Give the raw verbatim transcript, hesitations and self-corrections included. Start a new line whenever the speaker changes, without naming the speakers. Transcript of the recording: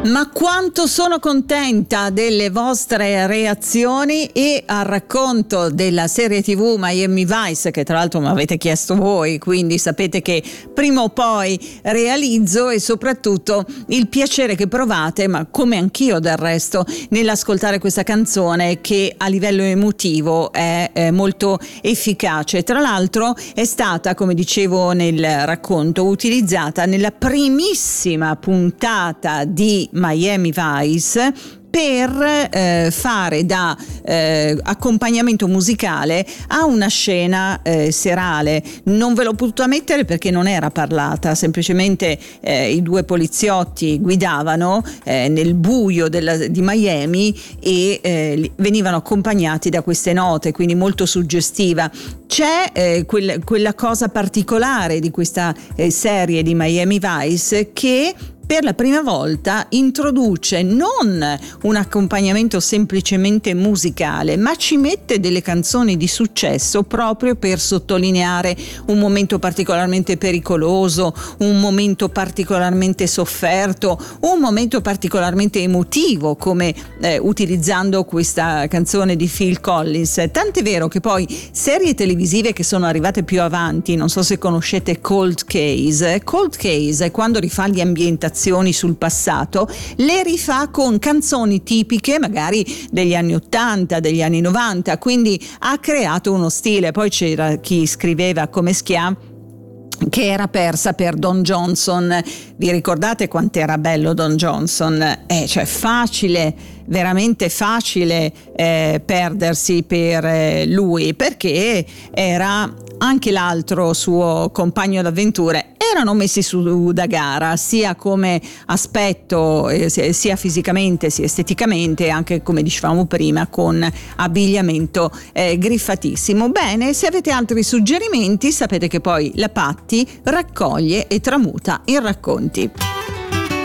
Ma quanto sono contenta delle vostre reazioni e al racconto della serie tivù Miami Vice, che tra l'altro mi avete chiesto voi, quindi sapete che prima o poi realizzo, e soprattutto il piacere che provate, ma come anch'io del resto, nell'ascoltare questa canzone che a livello emotivo è, è molto efficace. Tra l'altro è stata, come dicevo nel racconto, utilizzata nella primissima puntata di Miami Vice per eh, fare da eh, accompagnamento musicale a una scena eh, serale. Non ve l'ho potuta mettere perché non era parlata, semplicemente eh, i due poliziotti guidavano eh, nel buio della, di Miami e eh, venivano accompagnati da queste note, quindi molto suggestiva. C'è eh, quel, quella cosa particolare di questa eh, serie di Miami Vice che per la prima volta introduce non un accompagnamento semplicemente musicale, ma ci mette delle canzoni di successo proprio per sottolineare un momento particolarmente pericoloso, un momento particolarmente sofferto, un momento particolarmente emotivo, come eh, utilizzando questa canzone di Phil Collins. Tant'è vero che poi serie televisive che sono arrivate più avanti, non so se conoscete Cold Case, Cold Case è quando rifà gli ambientazioni sul passato, le rifà con canzoni tipiche magari degli anni ottanta, degli anni novanta, quindi ha creato uno stile. Poi c'era chi scriveva come Schià che era persa per Don Johnson. Vi ricordate quanto era bello Don Johnson? Eh, cioè facile, veramente facile eh, perdersi per eh, lui, perché era anche l'altro suo compagno d'avventure erano messi su da gara, sia come aspetto, eh, sia fisicamente sia esteticamente, anche come dicevamo prima con abbigliamento eh, griffatissimo. Bene, se avete altri suggerimenti sapete che poi la Patti raccoglie e tramuta in racconti.